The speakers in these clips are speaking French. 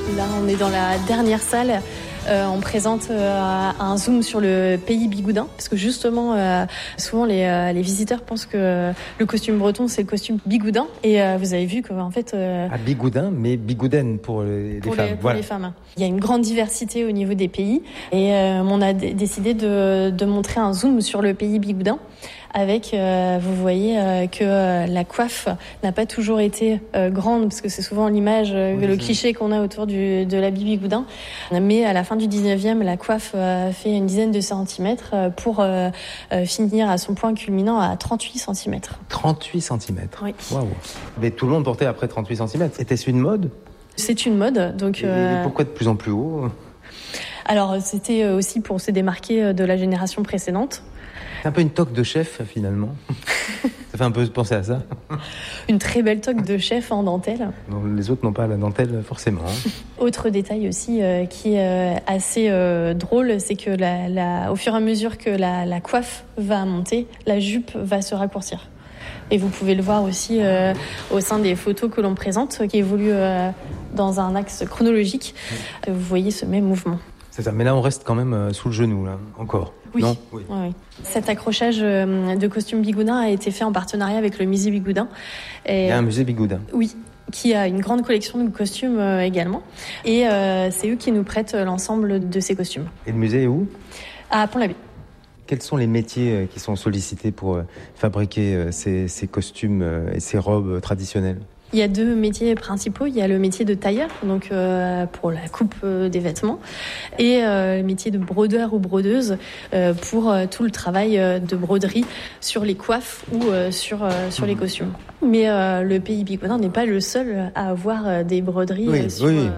Là, on est dans la dernière salle. On présente un zoom sur le pays bigoudin, parce que justement, souvent les visiteurs pensent que le costume breton, c'est le costume bigoudin. Et vous avez vu qu'en fait... bigoudin, mais bigoudaine pour les femmes. Pour les femmes. Il y a une grande diversité au niveau des pays. Et on a décidé de montrer un zoom sur le pays bigoudin. Avec, vous voyez que la coiffe n'a pas toujours été grande, parce que c'est souvent l'image, le cliché qu'on a autour de l'habit bigoudin. Mais à la fin du 19e, la coiffe fait une dizaine de centimètres pour finir à son point culminant à 38 cm. 38 cm. Oui. Waouh. Mais tout le monde portait après 38 cm. Était-ce une mode ? C'est une mode. Donc, et pourquoi de plus en plus haut ? Alors, c'était aussi pour se démarquer de la génération précédente. C'est un peu une toque de chef, finalement. Ça fait un peu penser à ça. Une très belle toque de chef en dentelle. Non, les autres n'ont pas la dentelle, forcément. Autre détail aussi qui est assez drôle, c'est que au fur et à mesure que la coiffe va monter, la jupe va se raccourcir. Et vous pouvez le voir aussi au sein des photos que l'on présente, qui évoluent dans un axe chronologique. Vous voyez ce même mouvement. C'est ça, mais là on reste quand même sous le genou, là, encore. Oui. Non Oui. Cet accrochage de costumes bigoudin a été fait en partenariat avec le musée Bigoudin. Il y a un musée Bigoudin. Oui, qui a une grande collection de costumes également. Et c'est eux qui nous prêtent l'ensemble de ces costumes. Et le musée est où ? À Pont-l'Abbé. Quels sont les métiers qui sont sollicités pour fabriquer ces costumes et ces robes traditionnelles ? Il y a deux métiers principaux. Il y a le métier de tailleur, donc pour la coupe des vêtements, et le métier de brodeur ou brodeuse pour tout le travail de broderie sur les coiffes ou sur les costumes. Mais le pays bigoudin n'est pas le seul à avoir des broderies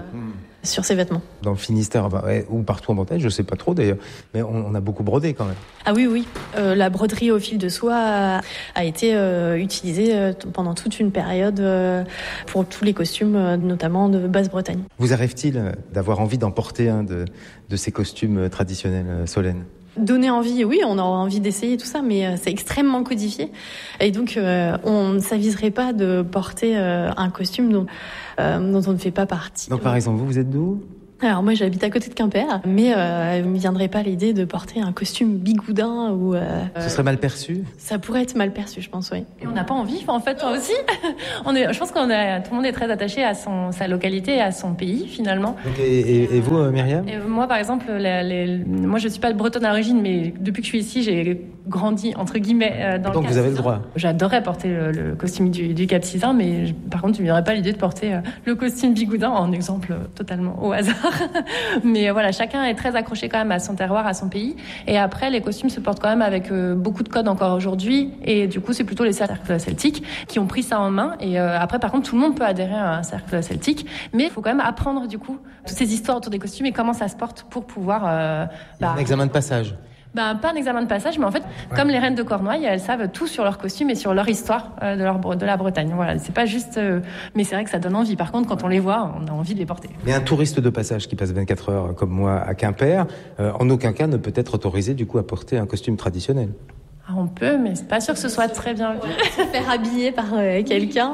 sur ses vêtements. Dans le Finistère, ou partout en Bretagne, je ne sais pas trop d'ailleurs, mais on a beaucoup brodé quand même. Ah oui. La broderie au fil de soie a été utilisée pendant toute une période pour tous les costumes, notamment de Basse-Bretagne. Vous arrive-t-il d'avoir envie d'en porter un de ces costumes traditionnels, Solène ? Donner envie, oui, on aura envie d'essayer tout ça, mais c'est extrêmement codifié. Et donc, on ne s'aviserait pas de porter un costume dont on ne fait pas partie. Donc, par exemple, vous êtes d'où ? Alors moi j'habite à côté de Quimper, mais il ne me viendrait pas l'idée de porter un costume bigoudin ou... Ce serait mal perçu ? Ça pourrait être mal perçu, je pense, oui. Et on n'a pas envie, en fait, toi aussi. Je pense tout le monde est très attaché à sa localité et à son pays, finalement. Donc, et vous, Myriam ? Moi, par exemple, moi je ne suis pas bretonne à l'origine, mais depuis que je suis ici, j'ai grandi, entre guillemets, dans le Donc vous avez le droit ? J'adorerais porter le costume du Cap-Sizun, mais par contre, il ne me viendrait pas l'idée de porter le costume bigoudin, en exemple totalement au hasard. Mais voilà, chacun est très accroché quand même à son terroir, à son pays. Et après, les costumes se portent quand même avec beaucoup de codes encore aujourd'hui. Et du coup, c'est plutôt les cercles celtiques qui ont pris ça en main. Et après, par contre, tout le monde peut adhérer à un cercle celtique. Mais il faut quand même apprendre, du coup, toutes ces histoires autour des costumes et comment ça se porte pour pouvoir... un examen de passage. Pas un examen de passage, mais en fait, comme les reines de Cornouailles, elles savent tout sur leurs costumes et sur leur histoire de la Bretagne. Voilà, c'est pas juste... mais c'est vrai que ça donne envie. Par contre, quand on les voit, on a envie de les porter. Mais un touriste de passage qui passe 24 heures, comme moi, à Quimper, en aucun cas ne peut être autorisé, du coup, à porter un costume traditionnel. Ah, on peut, mais c'est pas sûr que ce soit très bien vu. Se faire habiller par quelqu'un...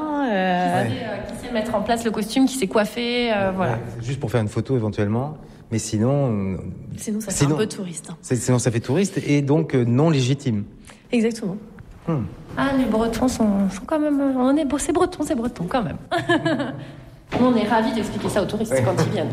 Qui sait mettre en place le costume, qui sait coiffer, voilà. Ouais, juste pour faire une photo, éventuellement. Mais sinon ça fait un peu touriste. Sinon ça fait touriste et donc non légitime. Exactement. Ah, les Bretons sont quand même... c'est breton quand même. Nous, on est ravis d'expliquer ça aux touristes quand ils viennent.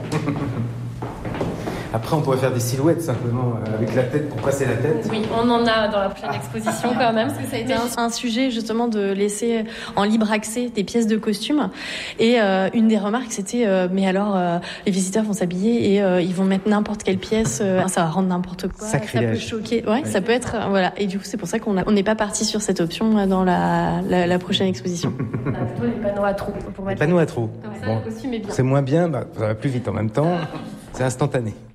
Après, on pourrait faire des silhouettes simplement avec la tête pour passer la tête. Oui, on en a dans la prochaine exposition quand même. Parce que ça a été un sujet justement de laisser en libre accès des pièces de costume. Et une des remarques, c'était mais alors les visiteurs vont s'habiller et ils vont mettre n'importe quelle pièce, ça va rendre n'importe quoi. Sacrilège. Ça peut choquer. Ouais, ça peut être voilà. Et du coup, c'est pour ça qu'on n'est pas parti sur cette option dans la prochaine exposition. On a plutôt les panneaux à trous. Les panneaux à trous. Comme ça, le costume est bien. C'est moins bien, ça va plus vite en même temps. C'est instantané.